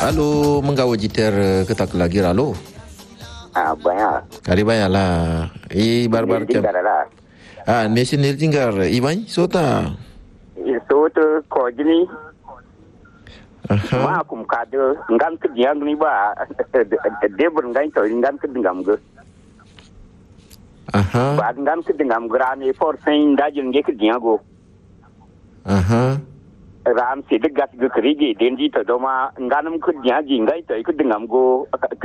Halo, menggawa jiter ketak lagi halo. Banyak. Kari banyak lah. Barbar kem. National tinggal. Iban, sota. Sota kau ni. Ma kum kado ngam kerja ni ba. Dia berengai tu ngam kerja ngam ke. Ba ngam kerja ngam gerani for saying dah jenenge kerja go. Ram si dekat ke kerja denji tu doma ngam kerja jingai tu ikut ngam go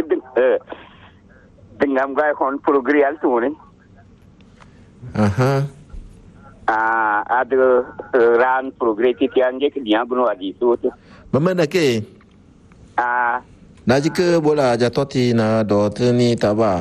dengan gaya kon progres tu ni. Ada ran progres yang je kerja guna adi tu. Mana ke? Naji ke bola jatuh ti na dot ni taba.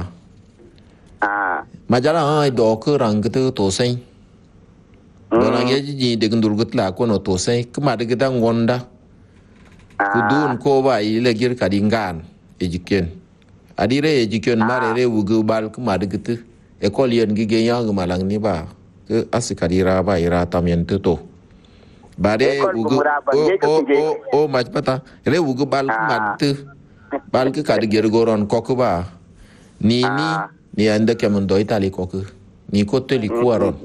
Majalah do ke rang ketu tosai. Dona gaji dengan durgut lah ko no tosai. Kemada kita ngonda. Kudun ko ba ilegir kadingan ejiken. Adire ejiken mare re wugu bal kemada gitu. Ekolian gigenya gemalang ni ba. Ke asikadira ba ira tamien tu to. Bare wugu macam apa? Re wugu bal kemada tu. Bal ke kadigir goron koku ba. Ni anda kemen doi tali koku. Ni kote li kuaron.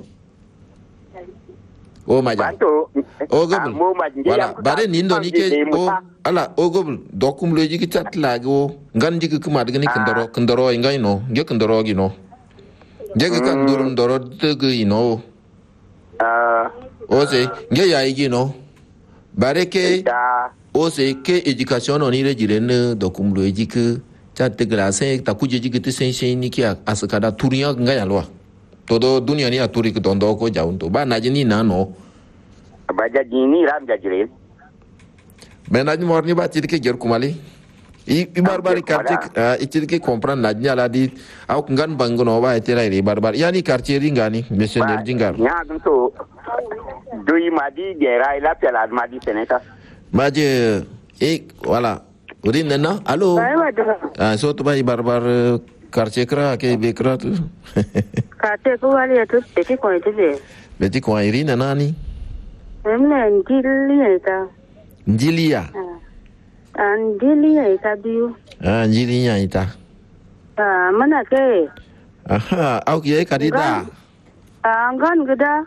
Maja. Gobel. Wala, bare nindo ni ke ala gobel dokum loji ki chat lago ngan jiki kumad gani kendoro ingai no ge kendoro gi no ge kan durun doro tege ino ose ge ya igi no bare ke ose ke education oni re jiren dokum loji ki chat de glase ta kuje jiki te sen ni ki asakada turiya ngai alwa todo dunia ni aturi ki dondo ko jaunto ba najini na no baja gini ram jajrel benaj morni ba tidike ger kumali barbari quartier itidike comprendre najnya la di au ngan bangono ba etira ri barbar yani quartier ringani missionnaire jingar nya ganto doi madi gera ila pela madi seneta maje voilà urin nana allo so to ba barbar quartier kra ke bekra tu quartier ko wali tu petit coin tu petit coin irina nani Njilia ita. Njilia. Njilia ita biu. Njilia ita. Mana ke? Au kiai kadida. Ngan geda.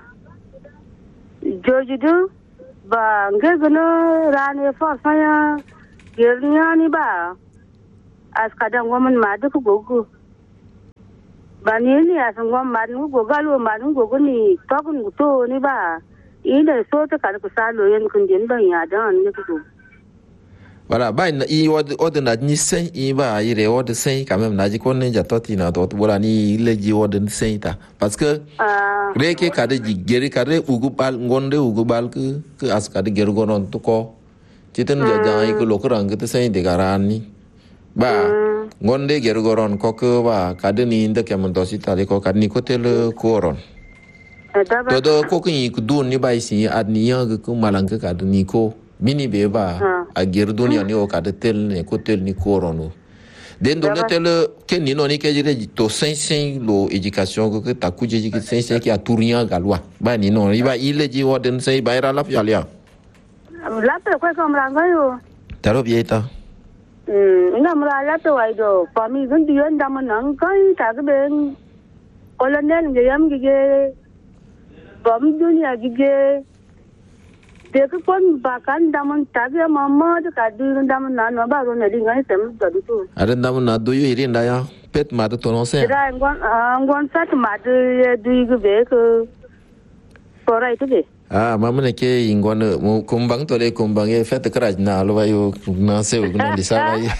Jojudu ba ngegno rane for saya gernya ni ba. As kadang woman madu ku gogu. Bani ni as ngom madu gogalu madu gogu ni tokun to ni ba. Ida so ta kar ku salo yan kun din ban ya dan ne ku wala bai na od na ni sen ba ire od sen quand même na ji kon ne jatoti na dot bola ni leji od sen ta parce que reke kade ji geri kare ugu bal ngonde ugu bal ke as kade ger gonon to ko jiten ja jai ko lokrang ke sen de garani ba ngonde ger goron ko ke ba kade ni inde kemen dosi tali ko kadni ko tel koron todo ko kin ku dun ni bai si adni ya ku malanga ka ni ko bini be ba a ger dunia ni o ka de tel ne ko tel ni ko rono den do tel ken ni no ni ke jire to sen lo education ko ta ku je ki sen ki a touria galwa ba ni no iba ile ji woden sei ba ira la fialia la pe ko ko mranga yo taro bieta ina mra la pe wai do pa mi gun di en dam nang kai ta ke ben colonel ge yam ge bom dunia gige dek kon bakan daman tagi mama de kadu daman na no ba ro na di ngai sem gadu tu ada daman na do yo irin da ya pet ma to no se ra ngon sat ma de du ge be ko korai tu be mama ne ke ingon kumbang to le kumbang e fet kraj na lo ba yo na se ugna di sa ai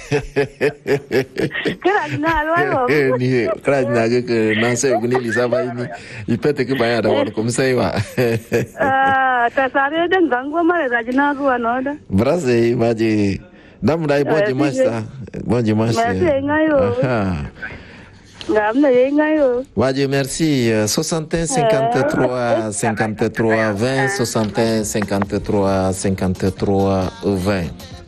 kraj na lo yo ni kraj na ke na se ugni li sa ba ni I pet ke ba ya da wor kum sai wa ta sare den gango ma rajna ko no da brase maji dam dai boji masta merci ngayo Wadje, merci. 61 53 53 20 61 53 53 20